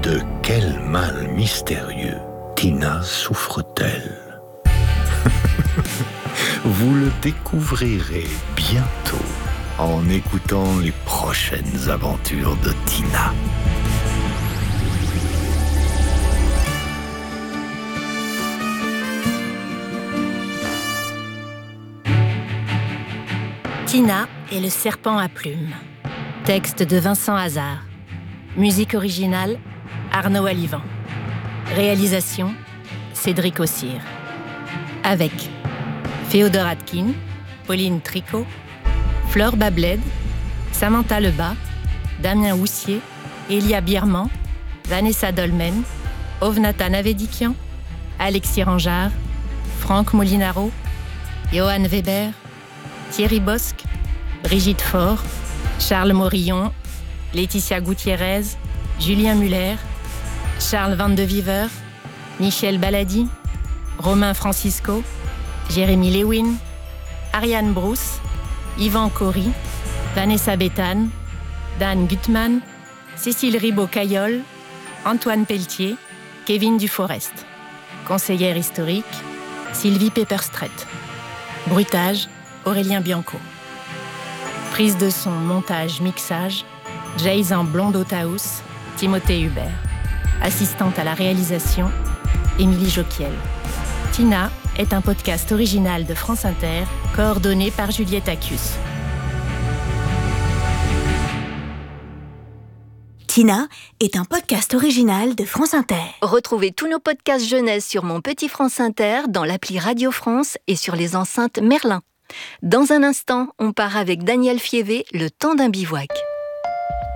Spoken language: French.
De quel mal mystérieux Tina souffre-t-elle? Vous le découvrirez bientôt en écoutant les prochaines aventures de Tina. Tina et le serpent à plumes. Texte de Vincent Hazard. Musique originale, Arnaud Alivan. Réalisation, Cédric Ossire. Avec Féodor Atkin, Pauline Tricot, Flore Babled, Samantha Lebas, Damien Houssier, Elia Bierman, Vanessa Dolmen, Ovnatan Avedikian, Alexis Ranjard, Franck Molinaro, Johan Weber, Thierry Bosque, Brigitte Faure, Charles Morillon, Laetitia Gutiérrez, Julien Muller, Charles Van de Viver, Michel Baladi, Romain Francisco, Jérémy Lewin, Ariane Brousse, Yvan Cory, Vanessa Béthane, Dan Gutmann, Cécile Ribaud-Caillol, Antoine Pelletier, Kevin Duforest. Conseillère historique, Sylvie Pepperstret. Bruitage, Aurélien Bianco. Prise de son, montage, mixage, Jason Blondeau-Taus, Timothée Hubert. Assistante à la réalisation, Émilie Joquiel. Tina est un podcast original de France Inter, coordonné par Juliette Acus. Tina est un podcast original de France Inter. Retrouvez tous nos podcasts jeunesse sur Mon Petit France Inter, dans l'appli Radio France et sur les enceintes Merlin. Dans un instant, on part avec Daniel Fievé, Le temps d'un bivouac.